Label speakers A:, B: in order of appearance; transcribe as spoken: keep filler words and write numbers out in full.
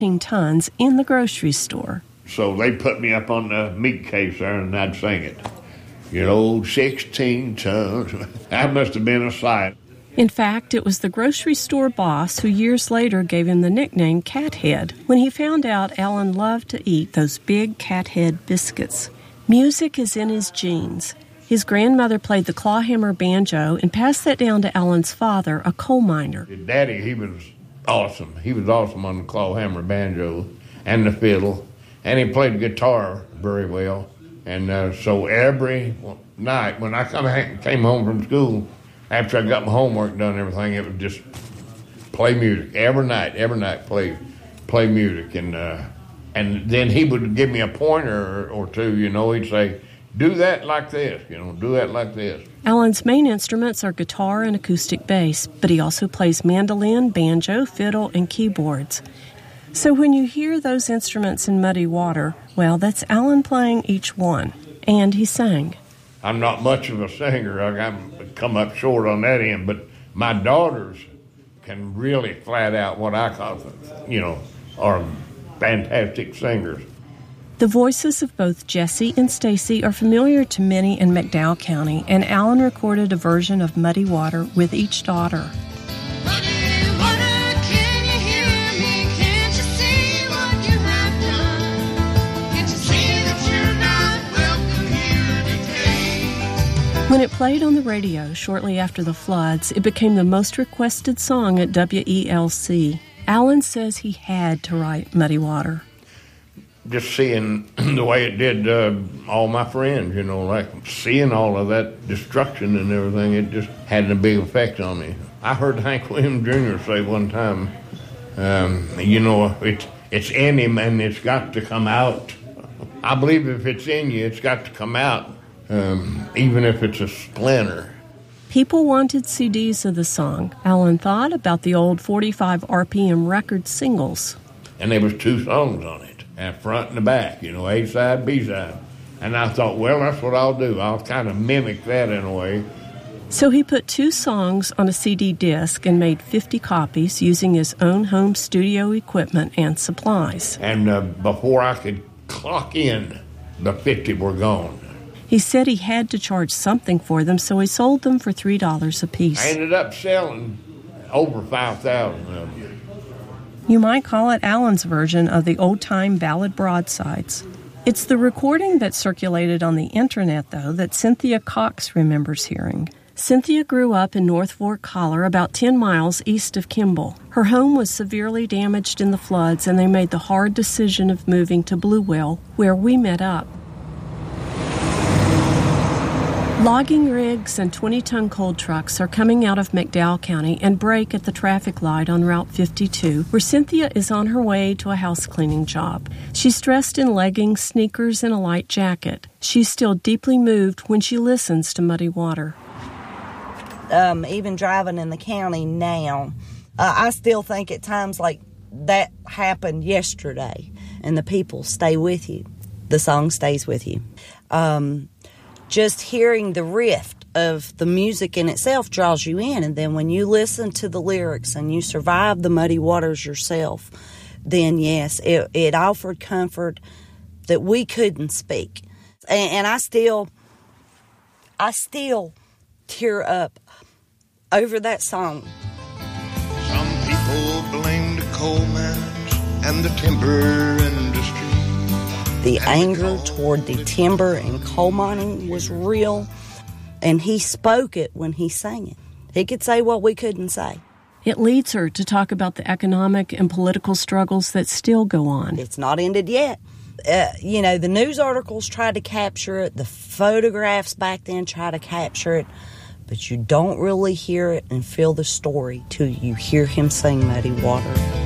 A: tons in the grocery store.
B: So they put me up on the meat case there and I'd sing it. You know, sixteen tons. That must have been a sight.
A: In fact, it was the grocery store boss who years later gave him the nickname Cathead when he found out Alan loved to eat those big Cathead biscuits. Music is in his genes. His grandmother played the clawhammer banjo and passed that down to Alan's father, a coal miner.
B: Daddy, he was awesome. He was awesome on the clawhammer banjo and the fiddle, and he played guitar very well. And uh, so every night when I come, came home from school, after I got my homework done and everything, it would just play music. Every night, every night, play play music. And uh, and then he would give me a pointer or, or two, you know. He'd say, do that like this, you know, do that like this.
A: Alan's main instruments are guitar and acoustic bass, but he also plays mandolin, banjo, fiddle, and keyboards. So when you hear those instruments in Muddy Water, well, that's Alan playing each one. And he sang.
B: I'm not much of a singer. I've come up short on that end, but my daughters can really flat out what I call, you know, are fantastic singers.
A: The voices of both Jessie and Stacy are familiar to many in McDowell County, and Alan recorded a version of Muddy Water with each daughter. When it played on the radio shortly after the floods, it became the most requested song at W E L C. Alan says he had to write Muddy Water.
B: Just seeing the way it did uh, all my friends, you know, like seeing all of that destruction and everything, it just had a big effect on me. I heard Hank Williams Junior say one time, um, you know, it's, it's in him and it's got to come out. I believe if it's in you, it's got to come out. Um, even if it's a splinter.
A: People wanted C Ds of the song. Alan thought about the old forty-five R P M record singles.
B: And there was two songs on it, and front and the back, you know, A side, B side. And I thought, well, that's what I'll do. I'll kind of mimic that in a way.
A: So he put two songs on a C D disc and made fifty copies using his own home studio equipment and supplies.
B: And uh, before I could clock in, the fifty were gone.
A: He said he had to charge something for them, so he sold them for three dollars apiece.
B: I ended up selling over five thousand of them.
A: You might call it Alan's version of the old-time ballad broadsides. It's the recording that circulated on the internet, though, that Cynthia Cox remembers hearing. Cynthia grew up in North Fork Holler, about ten miles east of Kimball. Her home was severely damaged in the floods, and they made the hard decision of moving to Blue Well, where we met up. Logging rigs and twenty-ton coal trucks are coming out of McDowell County and break at the traffic light on Route fifty-two, where Cynthia is on her way to a house cleaning job. She's dressed in leggings, sneakers, and a light jacket. She's still deeply moved when she listens to Muddy Water.
C: Um, even driving in the county now, uh, I still think at times like that happened yesterday, and the people stay with you. The song stays with you. Um... Just hearing the rift of the music in itself draws you in. And then when you listen to the lyrics and you survive the muddy waters yourself, then yes, it, it offered comfort that we couldn't speak. And, and I still, I still tear up over that song.
D: Some people blame the coal mines and the timber industry.
C: The anger toward the timber and coal mining was real, and he spoke it when he sang it. He could say what we couldn't say.
A: It leads her to talk about the economic and political struggles that still go on.
C: It's not ended yet. Uh, you know, the news articles tried to capture it. The photographs back then tried to capture it. But you don't really hear it and feel the story till you hear him sing Muddy Water.